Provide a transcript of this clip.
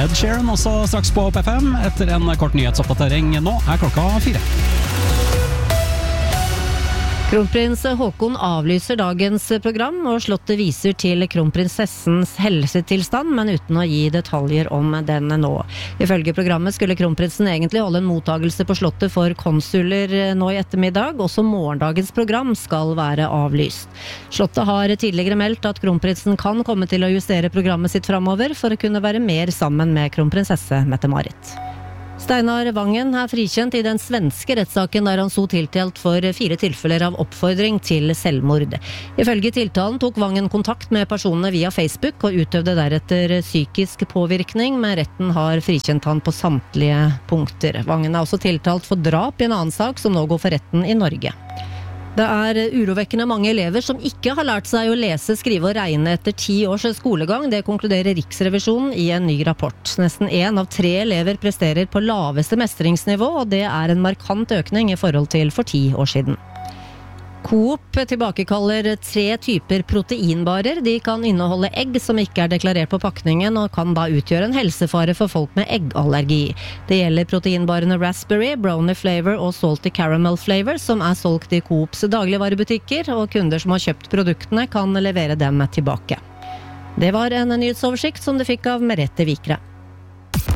Ed Sheeran også straks på P5 etter en kort nyhetsoppdatering. Nå klokka 4. Kronprins Håkon avlyser dagens program, og slottet viser til kronprinsessens helsetilstand, men uten å gi detaljer om den nå. Ifølge programmet skulle kronprinsen egentlig holde en mottagelse på slottet for konsuler nå i ettermiddag. Også morgendagens program skal være avlyst. Slottet har tidligere meldt at kronprinsen kan komme til å justere programmet sitt fremover for å kunne være mer sammen med kronprinsesse Mette-Marit. Steinar Vangen er frikjent i den svenske rettssaken der han sto tiltalt for 4 tilfeller av oppfordring til selvmord. Ifølge tiltalen tok Vangen kontakt med personene via Facebook og utøvde deretter psykisk påvirkning, men retten har frikjent han på samtlige punkter. Vangen er også tiltalt for drap i en annen sak som nå går for retten i Norge. Det er urovekkende mange elever som ikke har lært seg å lese, skrive og regne etter 10 års skolegang. Det konkluderer Riksrevisjonen i en ny rapport. Nesten 1 av 3 elever presterer på laveste mestringsnivå, og det er en markant økning i forhold til for 10 år siden. Coop tilbakekaller 3 typer proteinbarer. De kan inneholde egg som ikke er deklarert på pakningen, og kan da utgjøre en helsefare for folk med eggallergi. Det gjelder proteinbarene Raspberry, Brownie Flavor og Salty Caramel Flavor, som er solgt i Coops dagligvarebutikker, og kunder som har kjøpt produktene kan levere dem tilbake. Det var en nyhetsoversikt som du fikk av Merete Vikre.